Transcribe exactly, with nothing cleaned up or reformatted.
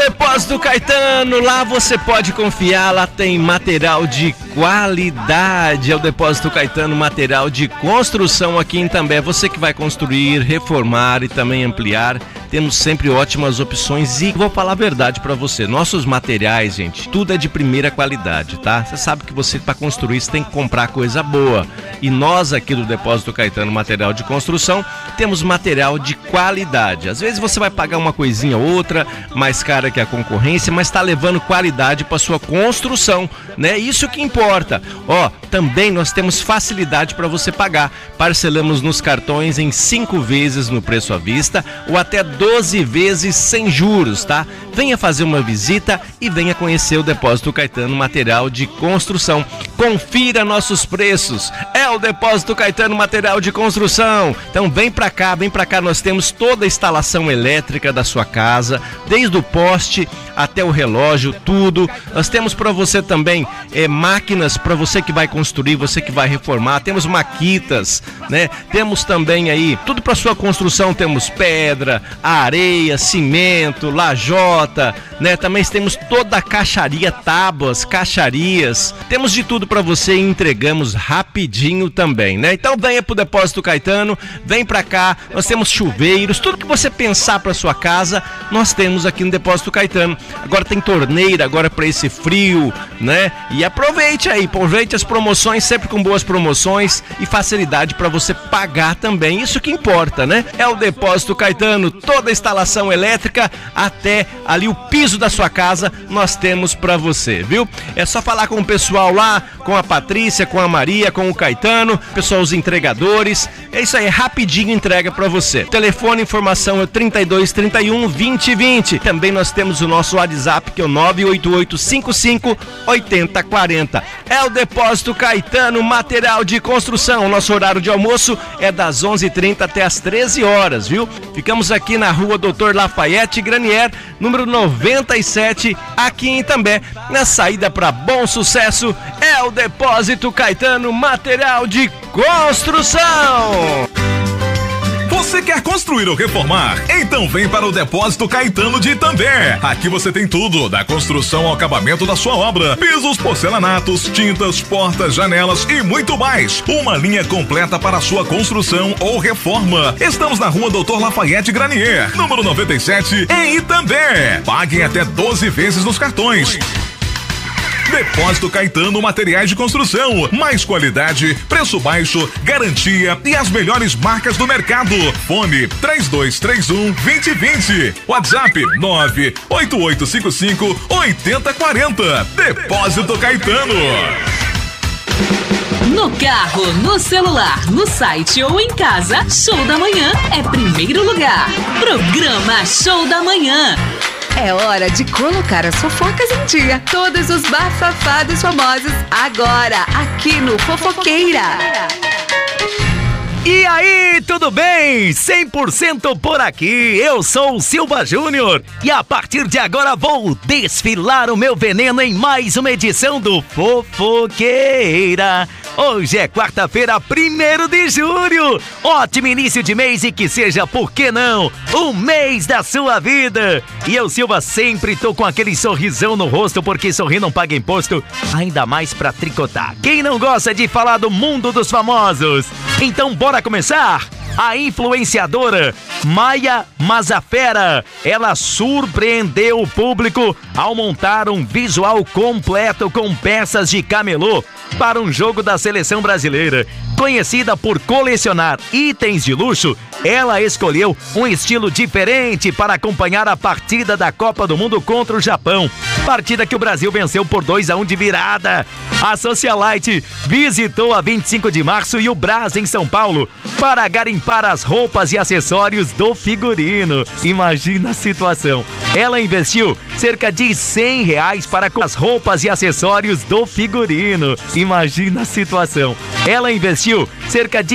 Depósito Caetano, lá você pode confiar, lá tem material de qualidade. É o Depósito Caetano, material de construção aqui em Itambé. Você que vai construir, reformar e também ampliar, temos sempre ótimas opções e vou falar a verdade pra você, nossos materiais, gente, tudo é de primeira qualidade, tá? Você sabe que você, para construir, você tem que comprar coisa boa. E nós aqui do Depósito Caetano, material de construção, temos material de qualidade. Às vezes você vai pagar uma coisinha ou outra, mais cara que a concorrência, mas está levando qualidade para sua construção, né? Isso que importa. Ó, também nós temos facilidade para você pagar. Parcelamos nos cartões em cinco vezes no preço à vista ou até doze vezes sem juros, tá? Venha fazer uma visita e venha conhecer o Depósito Caetano, material de construção. Confira nossos preços. É o Depósito Caetano, material de construção. Então vem pra cá, vem pra cá. Nós temos toda a instalação elétrica da sua casa, desde o poste até o relógio, tudo. Nós temos para você também é, máquinas para você que vai construir, você que vai reformar. Temos maquitas, né? Temos também aí tudo para sua construção. Temos pedra, areia, cimento, lajota, né? Também temos toda a caixaria, tábuas, caixarias. Temos de tudo para você e entregamos rapidinho também, né? Então venha pro Depósito Caetano, vem pra cá. Nós temos chuveiros, tudo que você pensar para sua casa, nós temos aqui no Depósito Caetano. Agora tem torneira, agora para esse frio, né? E aproveite aí, aproveite as promoções, sempre com boas promoções e facilidade para você pagar também. Isso que importa, né? É o Depósito Caetano, toda a instalação elétrica até ali o piso da sua casa, nós temos para você, viu? É só falar com o pessoal lá, com a Patrícia, com a Maria, com o Caetano, pessoal, os entregadores. É isso aí, rapidinho entrega para você. Telefone, informação é trinta e dois, trinta e um, vinte, vinte. Também nós temos o nosso WhatsApp, que é o nove oito oito cinco cinco oito zero quatro zero. É o Depósito Caetano, material de construção. Nosso horário de almoço é das onze e trinta até as treze horas, viu? Ficamos aqui na rua doutor Lafayette Granier, número noventa e sete, aqui em Itambé, na saída para Bom Sucesso. É o Depósito Caetano, material de construção. Você quer construir ou reformar? Então vem para o Depósito Caetano de Itambé. Aqui você tem tudo, da construção ao acabamento da sua obra. Pisos, porcelanatos, tintas, portas, janelas e muito mais. Uma linha completa para a sua construção ou reforma. Estamos na rua doutor Lafayette Granier, número noventa e sete, em Itambé. Paguem até doze vezes nos cartões. Depósito Caetano, materiais de construção, mais qualidade, preço baixo, garantia e as melhores marcas do mercado. Fone três dois três um, dois zero dois zero. WhatsApp nove oito oito cinco cinco oito zero quatro zero. Depósito Caetano. No carro, no celular, no site ou em casa, Show da Manhã é primeiro lugar. Programa Show da Manhã. É hora de colocar as fofocas em dia. Todos os bafafados famosos agora aqui no Fofoqueira. E aí, tudo bem? cem por cento por aqui, eu sou o Silva Júnior e a partir de agora vou desfilar o meu veneno em mais uma edição do Fofoqueira. Hoje é quarta-feira, primeiro de julho, ótimo início de mês e que seja, por que não, o mês da sua vida. E eu, Silva, sempre tô com aquele sorrisão no rosto porque sorrir não paga imposto, ainda mais pra tricotar. Quem não gosta de falar do mundo dos famosos? Então bora começar? A influenciadora Maia Mazafera, ela surpreendeu o público ao montar um visual completo com peças de camelô para um jogo da seleção brasileira. Conhecida por colecionar itens de luxo, ela escolheu um estilo diferente para acompanhar a partida da Copa do Mundo contra o Japão. Partida que o Brasil venceu por dois a um de virada. A socialite visitou a vinte e cinco de março e o Brás em São Paulo para garimpar as roupas e acessórios do figurino. Imagina a situação. Ela investiu cerca de cem reais para as roupas e acessórios do figurino. Imagina a situação. Ela investiu cerca de